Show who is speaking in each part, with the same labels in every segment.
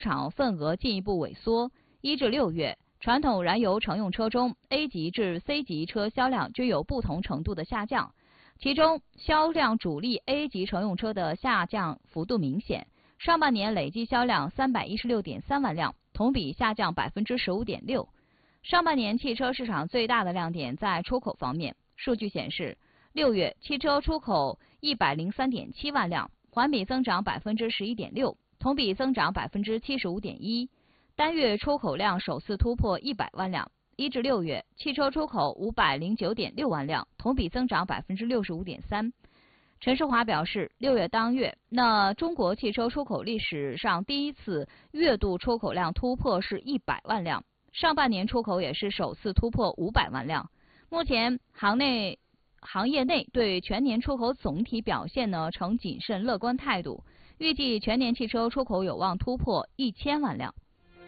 Speaker 1: 场份额进一步萎缩。1至6月，传统燃油乘用车中 A 级至 C 级车销量均有不同程度的下降，其中销量主力 A 级乘用车的下降幅度明显，上半年累计销量316.3万辆，同比下降15.6%。上半年汽车市场最大的亮点在出口方面，数据显示，6月汽车出口103.7万辆，环比增长11.6%，同比增长75.1%。单月出口量首次突破100万辆。1至6月，汽车出口509.6万辆，同比增长65.3%。陈世华表示，6月当月，中国汽车出口历史上第一次月度出口量突破是100万辆，上半年出口也是首次突破500万辆。目前行业内对全年出口总体表现呈谨慎乐观态度，预计全年汽车出口有望突破1000万辆。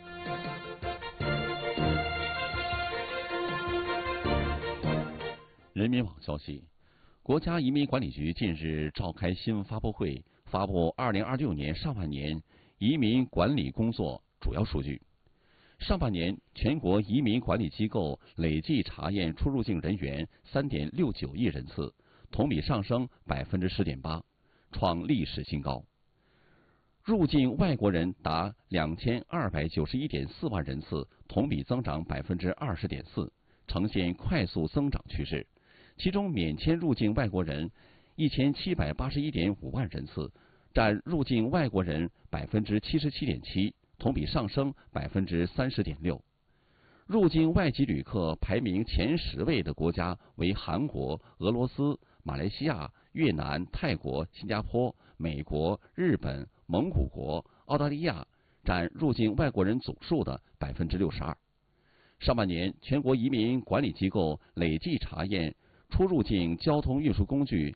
Speaker 2: 人民网消息，国家移民管理局近日召开新闻发布会，发布2026年上半年移民管理工作主要数据。上半年，全国移民管理机构累计查验出入境人员3.69亿人次，同比上升10.8%，创历史新高。入境外国人达2291.4万人次，同比增长20.4%，呈现快速增长趋势。其中，免签入境外国人1781.5万人次，占入境外国人77.7%，同比上升30.6%。入境外籍旅客排名前10位的国家为韩国、俄罗斯、马来西亚、越南、泰国、新加坡、美国、日本、蒙古国、澳大利亚，占入境外国人总数的62%。上半年，全国移民管理机构累计查验出入境交通运输工具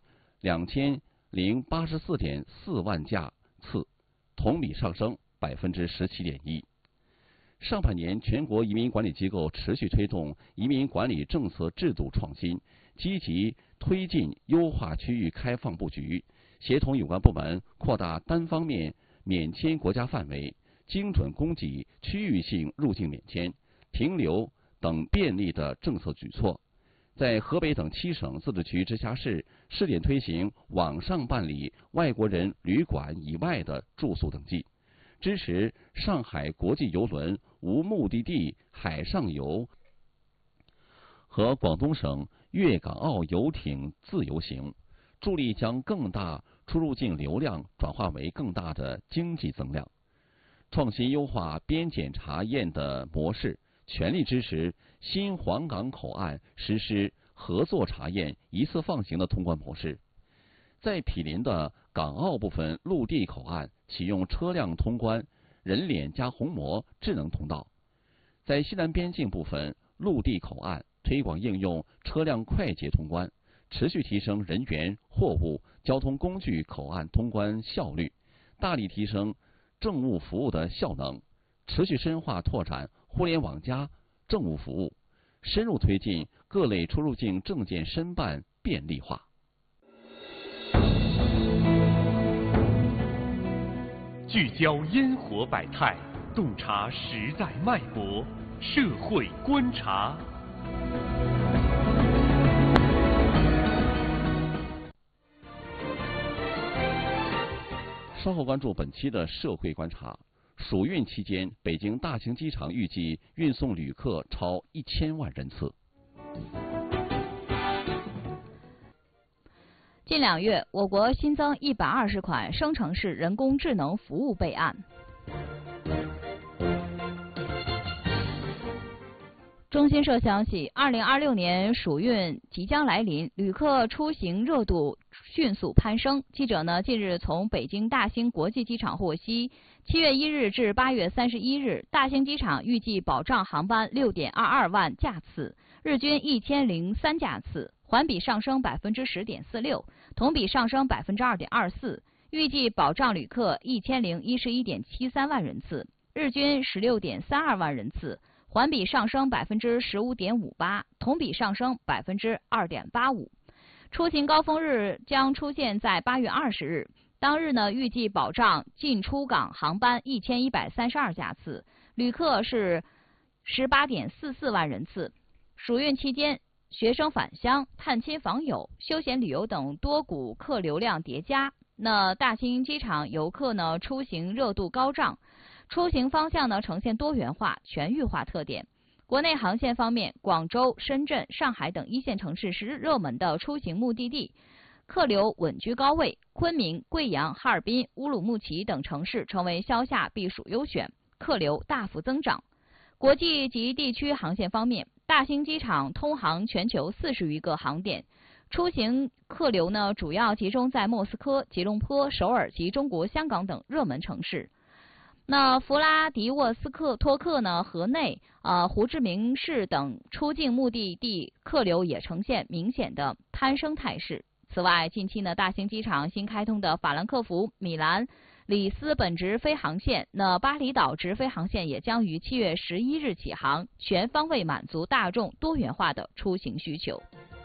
Speaker 2: 2084.4万架次，同比上升17.1%。上半年，全国移民管理机构持续推动移民管理政策制度创新，积极推进优化区域开放布局，协同有关部门扩大单方面免签国家范围，精准供给区域性入境免签、停留等便利的政策举措。在河北等7省自治区、直辖市试点推行网上办理外国人旅馆以外的住宿登记，支持上海国际邮轮无目的地海上游和广东省粤港澳游艇自由行，助力将更大出入境流量转化为更大的经济增量。创新优化边检查验的模式，全力支持新皇岗口岸实施合作查验、一次放行的通关模式。在毗邻的港澳部分陆地口岸启用车辆通关人脸加虹膜智能通道。在西南边境部分陆地口岸推广应用车辆快捷通关，持续提升人员、货物、交通工具口岸通关效率，大力提升政务服务的效能，持续深化拓展互联网加政务服务，深入推进各类出入境证件申办便利化。
Speaker 3: 聚焦烟火百态，洞察时代脉搏，社会观察。
Speaker 2: 稍后关注本期的社会观察。暑运期间，北京大兴机场预计运送旅客超1000万人次。
Speaker 1: 近2月，我国新增120款生成式人工智能服务备案。中新社消息，2026年暑运即将来临，旅客出行热度迅速攀升。记者近日从北京大兴国际机场获悉，7月1日至8月31日，大兴机场预计保障航班6.22万架次，日均1003架次，环比上升10.46%，同比上升2.24%。预计保障旅客1011.73万人次，日均16.32万人次，环比上升15.58%，同比上升2.85%。出行高峰日将出现在8月20日， 当日呢，预计保障进出港航班1132架次，旅客是18.44万人次。暑运期间，学生返乡、探亲访友、休闲旅游等多股客流量叠加。那大兴机场游客呢，出行热度高涨，出行方向呢呈现多元化、全域化特点。国内航线方面，广州、深圳、上海等一线城市是热门的出行目的地。客流稳居高位，昆明、贵阳、哈尔滨、乌鲁木齐等城市成为消夏避暑优选，客流大幅增长。国际及地区航线方面，大兴机场通航全球40余个航点，出行客流呢主要集中在莫斯科、吉隆坡、首尔及中国香港等热门城市。那弗拉迪沃斯托克呢、河内、胡志明市等出境目的地客流也呈现明显的攀升态势。此外，近期呢，大兴机场新开通的法兰克福、米兰、里斯本直飞航线，那巴厘岛直飞航线也将于7月11日起航，全方位满足大众多元化的出行需求。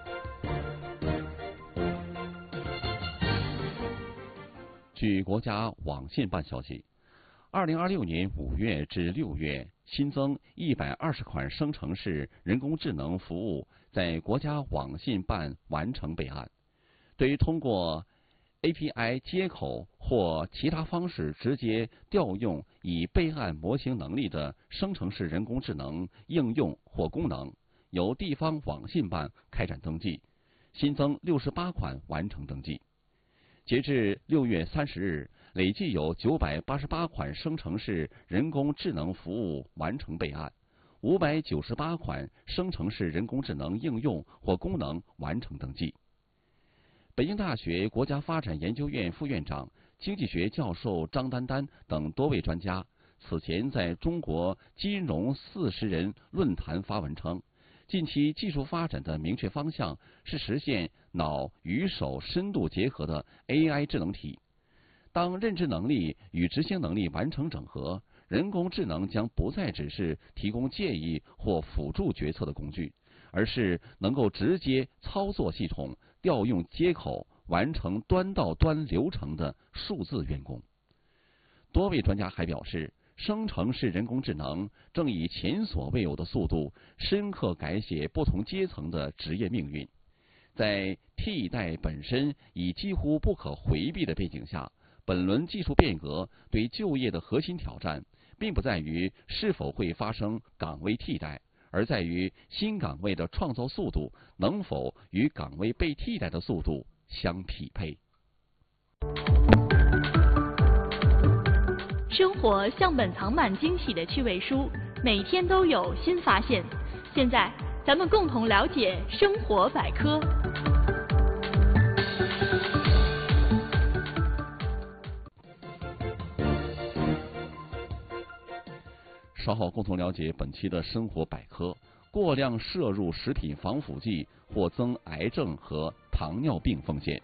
Speaker 2: 据国家网信办消息，2026年5月至6月新增120款生成式人工智能服务在国家网信办完成备案。对于通过 API 接口或其他方式直接调用已备案模型能力的生成式人工智能应用或功能，由地方网信办开展登记，新增68款完成登记。截至6月30日，累计有988款生成式人工智能服务完成备案，598款生成式人工智能应用或功能完成登记。北京大学国家发展研究院副院长、经济学教授张丹丹等多位专家此前在中国金融40人论坛发文称，近期技术发展的明确方向是实现脑与手深度结合的 AI 智能体。当认知能力与执行能力完成整合，人工智能将不再只是提供建议或辅助决策的工具，而是能够直接操作系统、调用接口、完成端到端流程的数字员工。多位专家还表示，生成式人工智能正以前所未有的速度深刻改写不同阶层的职业命运。在替代本身已几乎不可回避的背景下，本轮技术变革对就业的核心挑战，并不在于是否会发生岗位替代，而在于新岗位的创造速度能否与岗位被替代的速度相匹配。
Speaker 4: 生活像本藏满惊喜的趣味书，每天都有新发现。现在，咱们共同了解生活百科。
Speaker 2: 稍后共同了解本期的生活百科：过量摄入食品防腐剂或增癌症和糖尿病风险。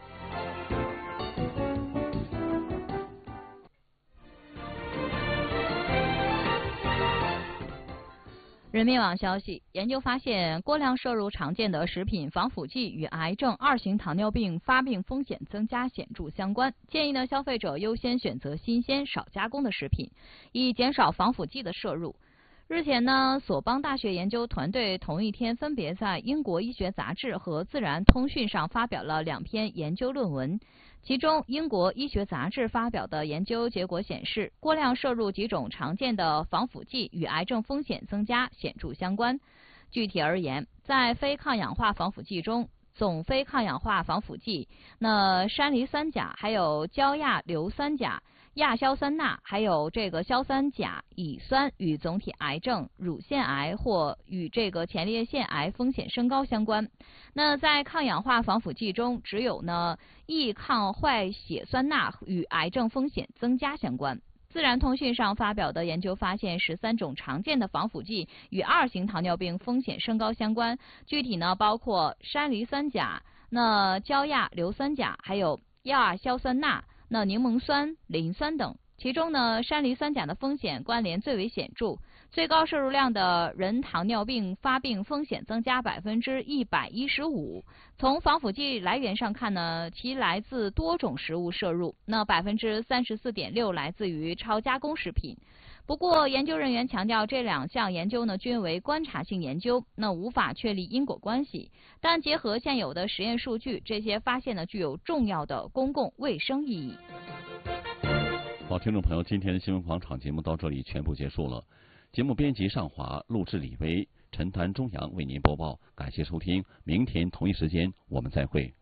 Speaker 1: 人民网消息，研究发现，过量摄入常见的食品防腐剂与癌症、2型糖尿病发病风险增加显著相关。建议呢，消费者优先选择新鲜、少加工的食品，以减少防腐剂的摄入。日前呢，索邦大学研究团队同一天分别在英国医学杂志和自然通讯上发表了2篇研究论文。其中，英国医学杂志发表的研究结果显示，过量摄入几种常见的防腐剂与癌症风险增加显著相关。具体而言，在非抗氧化防腐剂中，总非抗氧化防腐剂山梨酸钾、还有焦亚硫酸钾、亚硝酸钠，还有硝酸钾乙酸与总体癌症、乳腺癌或与前列腺癌风险升高相关。那在抗氧化防腐剂中，只有异抗坏血酸钠与癌症风险增加相关。自然通讯上发表的研究发现，13种常见的防腐剂与2型糖尿病风险升高相关。具体包括山梨酸钾、焦亚硫酸钾，还有亚硝酸钠、柠檬酸、磷酸等。 其中呢，山梨酸钾的风险关联最为显著，最高摄入量的人糖尿病发病风险增加115%。从防腐剂来源上看呢，其来自多种食物摄入，那34.6%来自于超加工食品。不过，研究人员强调，这2项研究呢均为观察性研究，那无法确立因果关系。但结合现有的实验数据，这些发现呢具有重要的公共卫生意义。
Speaker 2: 好，听众朋友，今天的新闻广场节目到这里全部结束了。节目编辑尚华，录制李威，陈丹、钟阳为您播报。感谢收听，明天同一时间我们再会。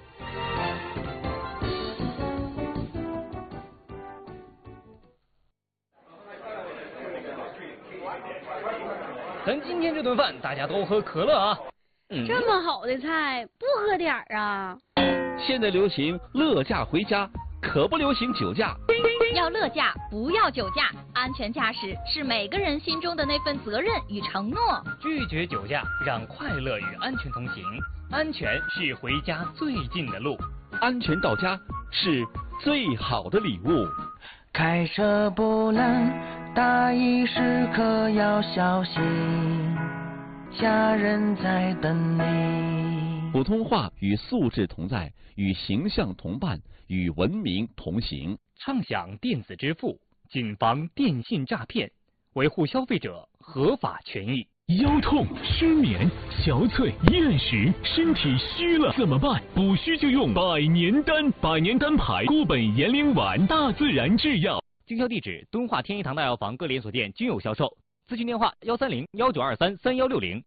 Speaker 5: 咱今天这顿饭大家都喝可乐啊！
Speaker 6: 这么好的菜不喝点儿啊？
Speaker 5: 现在流行乐驾回家，可不流行酒驾。
Speaker 1: 要乐驾，不要酒驾。安全驾驶是每个人心中的那份责任与承诺。
Speaker 5: 拒绝酒驾，让快乐与安全同行。安全是回家最近的路，
Speaker 3: 安全到家是最好的礼物。
Speaker 7: 开车不能大意，时刻要小心，家人在等你。
Speaker 2: 普通话与素质同在，与形象同伴，与文明同行。
Speaker 5: 畅享电子支付，谨防电信诈骗，维护消费者合法权益。
Speaker 3: 腰痛、失眠、憔悴、厌食，身体虚了怎么办？补虚就用百年丹，百年丹牌固本延龄丸，大自然制药。
Speaker 5: 经销地址：敦化天一堂大药房各连锁店均有销售。咨询电话：130-1923-3160。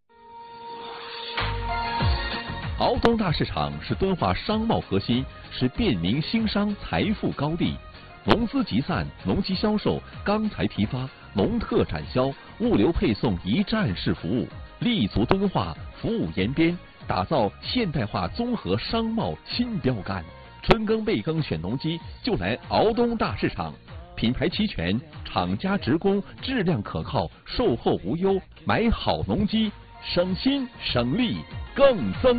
Speaker 2: 敖东大市场是敦化商贸核心，是便民兴商财富高地。农资集散、农机销售、钢材批发、农特展销、物流配送一站式服务，立足敦化，服务延边，打造现代化综合商贸新标杆。春耕备耕选农机，就来敖东大市场。品牌齐全，厂家直供，质量可靠，售后无忧，买好农机，省心省力更增